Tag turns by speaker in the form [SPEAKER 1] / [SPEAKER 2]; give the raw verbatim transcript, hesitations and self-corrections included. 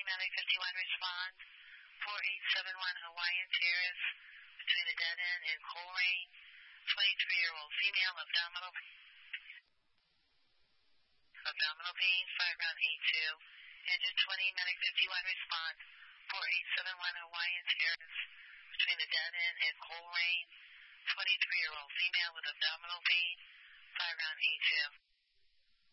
[SPEAKER 1] Medic fifty-one respond. four eight seven one Hawaiian Terrace, between the dead end and Coleraine. twenty-three-year-old female, abdominal, abdominal pain, five round A two. Engine twenty, Medic fifty-one respond. four eight seven one Hawaiian Terrace, between the dead end and Coleraine. twenty-three-year-old female with abdominal pain, five round A two.